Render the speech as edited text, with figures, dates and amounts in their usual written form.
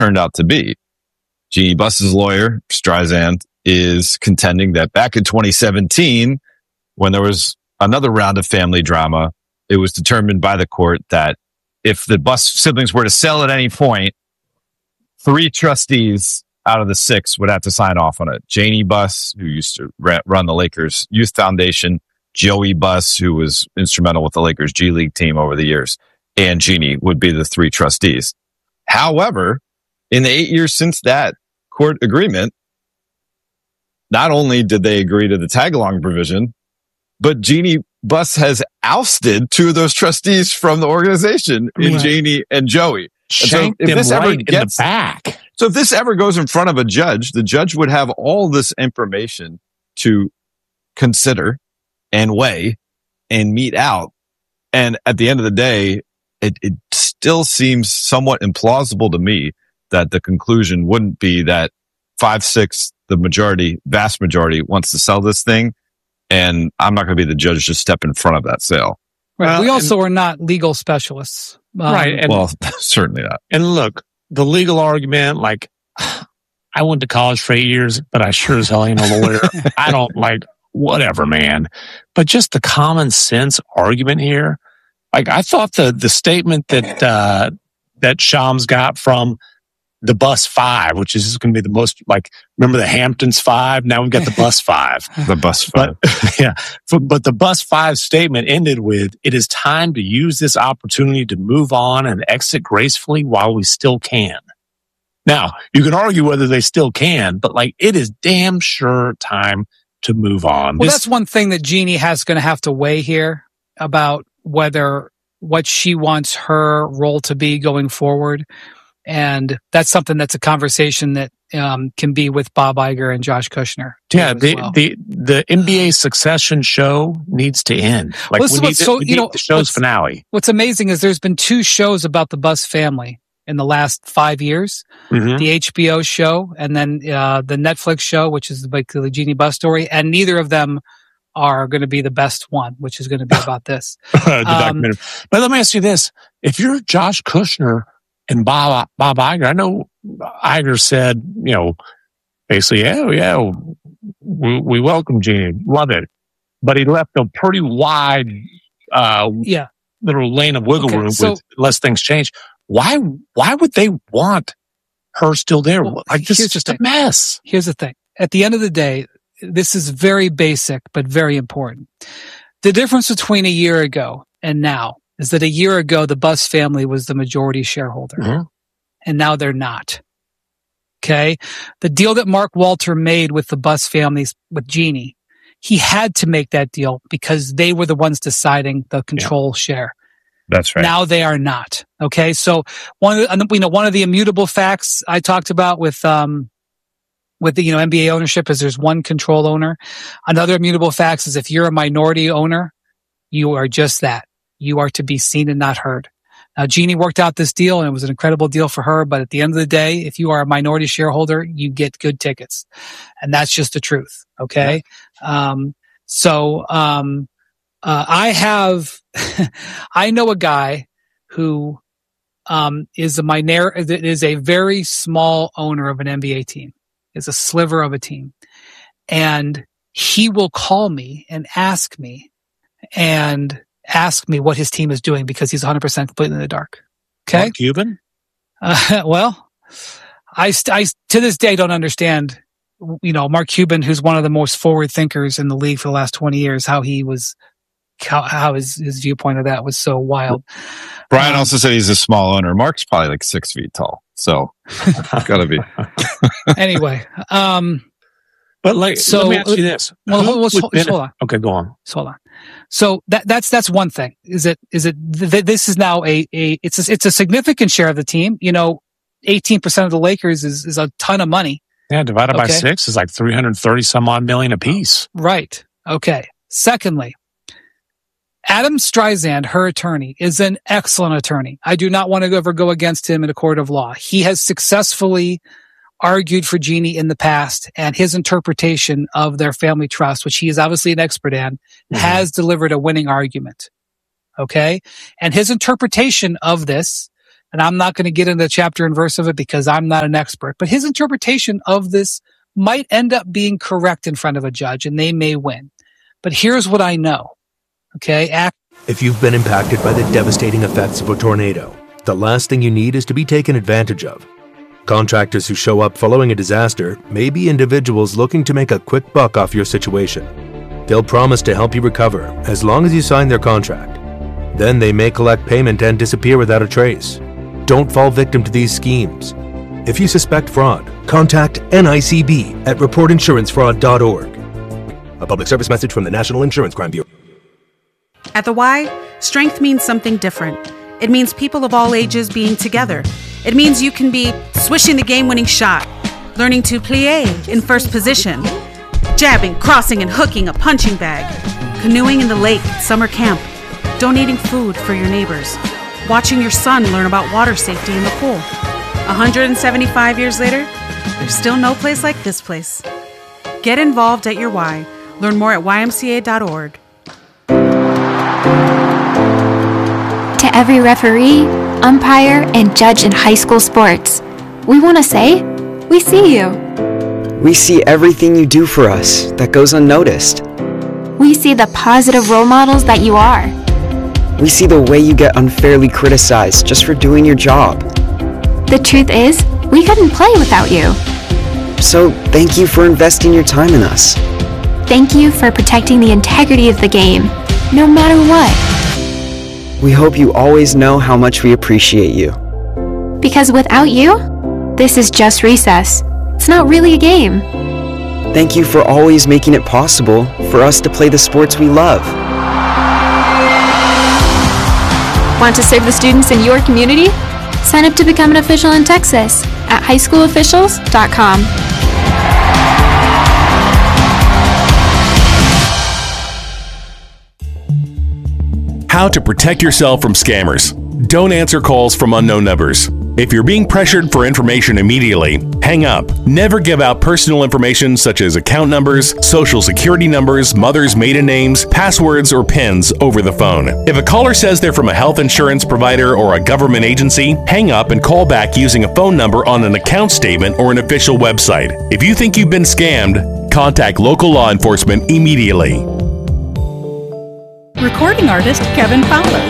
turned out to be. Jeannie Buss's lawyer, Streisand, is contending that back in 2017, when there was another round of family drama, it was determined by the court that if the Buss siblings were to sell at any point, 3 trustees out of the 6 would have to sign off on it. Janie Buss, who used to run the Lakers Youth Foundation, Joey Buss, who was instrumental with the Lakers G League team over the years, and Jeannie would be the 3 trustees. However, in the 8 years since that court agreement, not only did they agree to the tag-along provision, but Jeannie Buss has ousted 2 of those trustees from the organization in Janie and Joey. Shanked them right in the back. So if this ever goes in front of a judge, the judge would have all this information to consider and weigh and mete out. And at the end of the day, it still seems somewhat implausible to me that the conclusion wouldn't be that 5/6, the vast majority wants to sell this thing. And I'm not going to be the judge to step in front of that sale. Right. We also are not legal specialists. Right. And, well, certainly not. And look, the legal argument, like, I went to college for 8 years, but I sure as hell ain't a lawyer. I don't whatever, man. But just the common sense argument here. Like, I thought the statement that Shams got from the Bus 5, which is going to be the most, remember the Hamptons 5? Now we've got the Bus 5. The Bus 5. But the Bus 5 statement ended with, "It is time to use this opportunity to move on and exit gracefully while we still can." Now, you can argue whether they still can, but it is damn sure time to move on. Well, that's one thing that Jeannie has going to have to weigh here about what she wants her role to be going forward. And that's something that's a conversation that can be with Bob Iger and Josh Kushner. Yeah, the NBA Succession show needs to end. We need the show's finale. What's amazing is there's been 2 shows about the Buss family in the last 5 years. Mm-hmm. The HBO show and then the Netflix show, which is the Jeannie Buss story. And neither of them are going to be the best one, which is going to be about this. Documentary. But let me ask you this. If you're Josh Kushner and Bob Iger, I know Iger said, basically, we welcome Jeannie, love it. But he left a pretty wide little lane of wiggle room unless things change. Why would they want her still there? Just a mess. Here's the thing. At the end of the day, this is very basic, but very important. The difference between a year ago and now is that a year ago, the Buss family was the majority shareholder. Mm-hmm. And now they're not. Okay? The deal that Mark Walter made with the Buss families, with Jeannie, he had to make that deal because they were the ones deciding the control share. That's right. Now they are not. Okay? So one of the immutable facts I talked about with the NBA ownership is there's one control owner. Another immutable fact is if you're a minority owner, you are just that. You are to be seen and not heard. Now, Jeannie worked out this deal, and it was an incredible deal for her. But at the end of the day, if you are a minority shareholder, you get good tickets, and that's just the truth. Okay. Yeah. I know a guy who is a very small owner of an NBA team. Is a sliver of a team, and he will call me and ask me what his team is doing because he's 100% completely in the dark. Okay. Mark Cuban? Well, I to this day don't understand, Mark Cuban, who's one of the most forward thinkers in the league for the last 20 years, how his viewpoint of that was so wild. Brian also said he's a small owner. Mark's probably 6 feet tall. So gotta be. Anyway. But let me ask you this. Well, hold on. Okay, go on. Hold on. So that's one thing. Is it this is now it's a significant share of the team. 18% of the Lakers is a ton of money. Yeah, divided by 6 is 330 some odd million apiece. Right. Okay. Secondly, Adam Streisand, her attorney, is an excellent attorney. I do not want to ever go against him in a court of law. He has successfully argued for Jeannie in the past, and his interpretation of their family trust, which he is obviously an expert in, has delivered a winning argument. Okay? And his interpretation of this And I'm not going to get into the chapter and verse of it because I'm not an expert. But his interpretation of this might end up being correct in front of a judge, and they may win. But here's what I know. Okay? If you've been impacted by the devastating effects of a tornado, the last thing you need is to be taken advantage of. Contractors who show up following a disaster may be individuals looking to make a quick buck off your situation. They'll promise to help you recover as long as you sign their contract. Then they may collect payment and disappear without a trace. Don't fall victim to these schemes. If you suspect fraud, contact NICB at reportinsurancefraud.org. A public service message from the National Insurance Crime Bureau. At the Y, strength means something different. It means people of all ages being together. It means you can be swishing the game-winning shot, learning to plie in first position, jabbing, crossing, and hooking a punching bag, canoeing in the lake at summer camp, donating food for your neighbors, watching your son learn about water safety in the pool. 175 years later, there's still no place like this place. Get involved at your Y. Learn more at ymca.org. To every referee, umpire, and judge in high school sports, we want to say, we see you. We see everything you do for us that goes unnoticed. We see the positive role models that you are. We see the way you get unfairly criticized just for doing your job. The truth is, we couldn't play without you. So thank you for investing your time in us. Thank you for protecting the integrity of the game, no matter what. We hope you always know how much we appreciate you. Because without you, this is just recess. It's not really a game. Thank you for always making it possible for us to play the sports we love. Want to serve the students in your community? Sign up to become an official in Texas at highschoolofficials.com. How to protect yourself from scammers. Don't answer calls from unknown numbers. If you're being pressured for information immediately, hang up. Never give out personal information such as account numbers, social security numbers, mother's maiden names, passwords, or PINs over the phone. If a caller says they're from a health insurance provider or a government agency, hang up and call back using a phone number on an account statement or an official website. If you think you've been scammed, contact local law enforcement immediately. Recording artist Kevin Fowler.